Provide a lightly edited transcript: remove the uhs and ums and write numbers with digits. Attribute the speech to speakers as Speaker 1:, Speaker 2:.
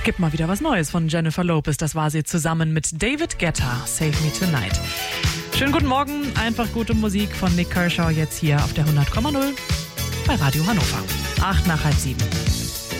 Speaker 1: Gibt mal wieder was Neues von Jennifer Lopez. Das war sie zusammen mit David Guetta. Save Me Tonight. Schönen guten Morgen. Einfach gute Musik von Nik Kershaw jetzt hier auf der 100,0 bei Radio Hannover. 7:08.